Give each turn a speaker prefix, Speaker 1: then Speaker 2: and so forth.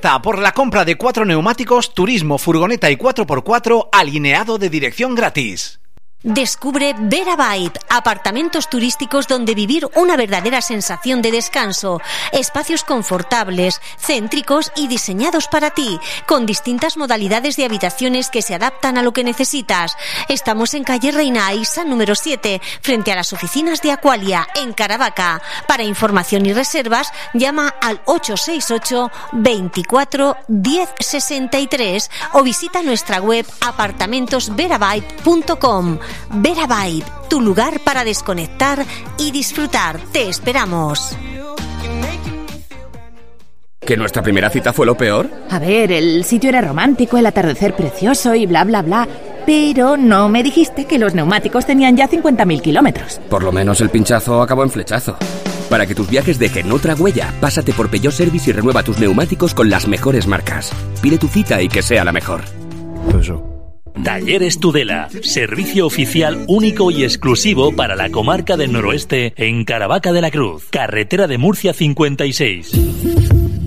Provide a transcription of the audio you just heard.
Speaker 1: oferta por la compra de 4 neumáticos, turismo, furgoneta y 4x4, alineado de dirección gratis.
Speaker 2: Descubre Vera Vibe, apartamentos turísticos donde vivir una verdadera sensación de descanso, espacios confortables, céntricos y diseñados para ti, con distintas modalidades de habitaciones que se adaptan a lo que necesitas. Estamos en calle Reina Aisa número 7, frente a las oficinas de Aqualia, en Caravaca. Para información y reservas, llama al 868 24 10 63 o visita nuestra web apartamentosveravibe.com. Vera Vibe, tu lugar para desconectar y disfrutar. Te esperamos.
Speaker 3: ¿Que nuestra primera cita fue lo peor?
Speaker 4: A ver, el sitio era romántico, el atardecer precioso y bla, bla, bla. Pero no me dijiste que los neumáticos tenían ya 50.000 kilómetros.
Speaker 3: Por lo menos el pinchazo acabó en flechazo. Para que tus viajes dejen otra huella, pásate por Peugeot Service y renueva tus neumáticos con las mejores marcas. Pide tu cita y que sea la mejor.
Speaker 5: Talleres Tudela, servicio oficial único y exclusivo para la comarca del noroeste en Caravaca de la Cruz, carretera de Murcia 56.